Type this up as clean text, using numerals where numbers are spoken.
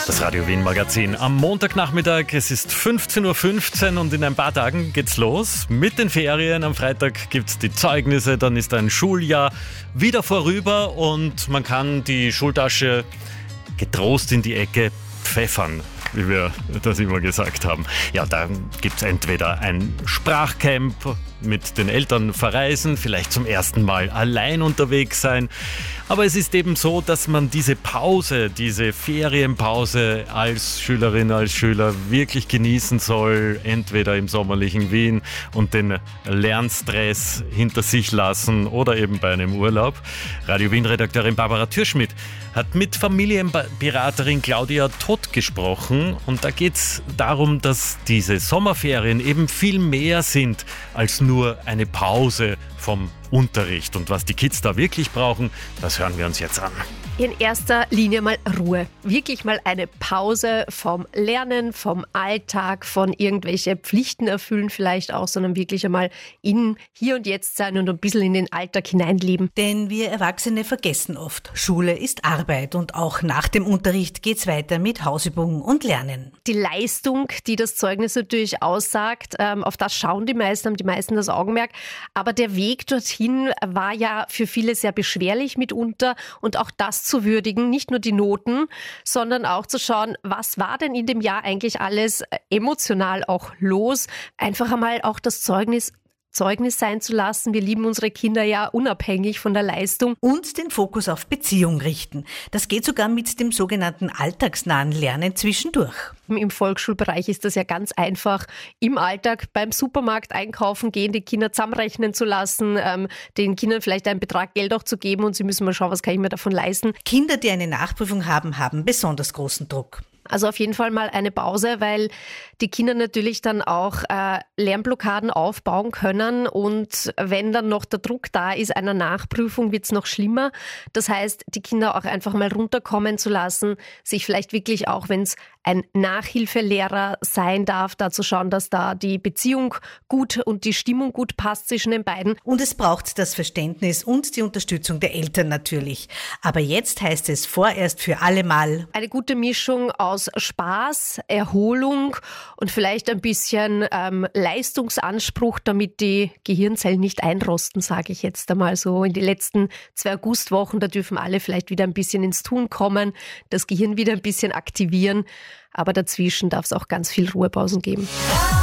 Das Radio Wien Magazin am Montagnachmittag. Es ist 15:15 Uhr und in ein paar Tagen geht's los mit den Ferien. Am Freitag gibt's die Zeugnisse, dann ist ein Schuljahr wieder vorüber und man kann die Schultasche getrost in die Ecke pfeffern, wie wir das immer gesagt haben. Ja, da gibt's entweder ein Sprachcamp, mit den Eltern verreisen, vielleicht zum ersten Mal allein unterwegs sein. Aber es ist eben so, dass man diese Pause, diese Ferienpause als Schülerin, als Schüler wirklich genießen soll, entweder im sommerlichen Wien und den Lernstress hinter sich lassen oder eben bei einem Urlaub. Radio Wien-Redakteurin Barbara Türschmidt hat mit Familienberaterin Claudia Todt gesprochen und da geht es darum, dass diese Sommerferien eben viel mehr sind als nur eine Pause vom Unterricht. Und was die Kids da wirklich brauchen, das hören wir uns jetzt an. In erster Linie mal Ruhe. Wirklich mal eine Pause vom Lernen, vom Alltag, von irgendwelche Pflichten erfüllen vielleicht auch, sondern wirklich einmal in Hier und Jetzt sein und ein bisschen in den Alltag hineinleben. Denn wir Erwachsene vergessen oft, Schule ist Arbeit und auch nach dem Unterricht geht's weiter mit Hausübungen und Lernen. Die Leistung, die das Zeugnis natürlich aussagt, auf das schauen die meisten, haben die meisten das Augenmerk. Aber der Weg dorthin war ja für viele sehr beschwerlich mitunter und auch das zu würdigen, nicht nur die Noten, sondern auch zu schauen, was war denn in dem Jahr eigentlich alles emotional auch los. Einfach einmal auch das Zeugnis sein zu lassen. Wir lieben unsere Kinder ja unabhängig von der Leistung. Und den Fokus auf Beziehung richten. Das geht sogar mit dem sogenannten alltagsnahen Lernen zwischendurch. Im Volksschulbereich ist das ja ganz einfach, im Alltag beim Supermarkt einkaufen gehen, die Kinder zusammenrechnen zu lassen, den Kindern vielleicht einen Betrag Geld auch zu geben und sie müssen mal schauen, was kann ich mir davon leisten. Kinder, die eine Nachprüfung haben besonders großen Druck. Also auf jeden Fall mal eine Pause, weil die Kinder natürlich dann auch Lernblockaden aufbauen können und wenn dann noch der Druck da ist einer Nachprüfung, wird es noch schlimmer. Das heißt, die Kinder auch einfach mal runterkommen zu lassen, sich vielleicht wirklich auch, wenn es ein Nachhilfelehrer sein darf, da zu schauen, dass da die Beziehung gut und die Stimmung gut passt zwischen den beiden. Und es braucht das Verständnis und die Unterstützung der Eltern natürlich. Aber jetzt heißt es vorerst für alle Mal eine gute Mischung aus Spaß, Erholung und vielleicht ein bisschen Leistungsanspruch, damit die Gehirnzellen nicht einrosten, sage ich jetzt einmal so. In die letzten 2 Augustwochen, da dürfen alle vielleicht wieder ein bisschen ins Tun kommen, das Gehirn wieder ein bisschen aktivieren. Aber dazwischen darf es auch ganz viel Ruhepausen geben.